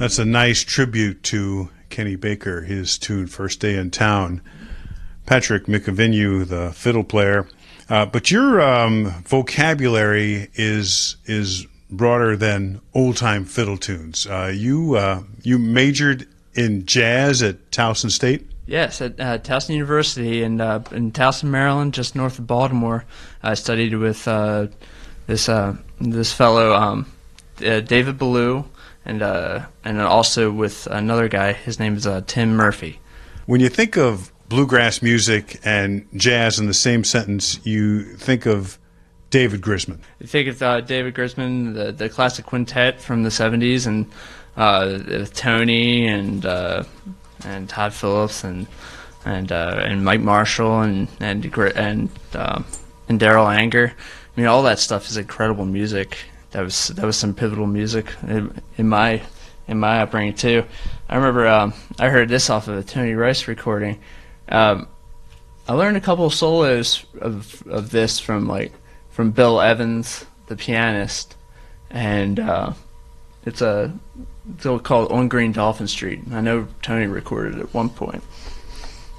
That's a nice tribute to Kenny Baker, his tune First Day in Town. Patrick McAvinue, the fiddle player. But your vocabulary is broader than old-time fiddle tunes. You majored in jazz at Towson State? Yes, at Towson University in Towson, Maryland, just north of Baltimore. I studied with this fellow David Ballou, and also with another guy. His name is Tim Murphy. When you think of bluegrass music and jazz in the same sentence, you think of David Grisman. You think of David Grisman, the classic quintet from the '70s, and Tony and Todd Phillips and Mike Marshall and Daryl Anger. I mean, all that stuff is incredible music. That was some pivotal music in my upbringing too. I remember I heard this off of a Tony Rice recording. I learned a couple of solos of this from Bill Evans, the pianist, and it's called On Green Dolphin Street. I know Tony recorded it at one point.